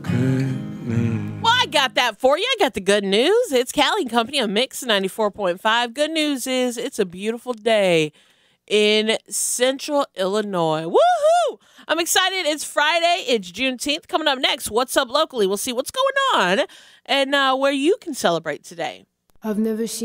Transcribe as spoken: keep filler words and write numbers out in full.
Well, I got that for you. I got the good news. It's Callie and Company on Mix ninety-four point five. Good news is it's a beautiful day in Central Illinois. Woohoo! I'm excited. It's Friday. It's Juneteenth. Coming up next, What's Up Locally? We'll see what's going on and uh, where you can celebrate today. I've never seen